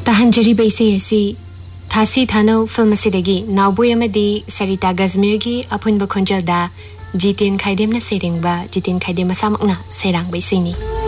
ताहंजरी बैसे ऐसी थासी थानो फिल्म सिदेगी नावबोय अमदी सरिता गजमीर की अपुनब खोंजलदा जितेन खाइदेमना सेरेंगबा जितेन खाइदेम मसामकना सेरांग बैसेनी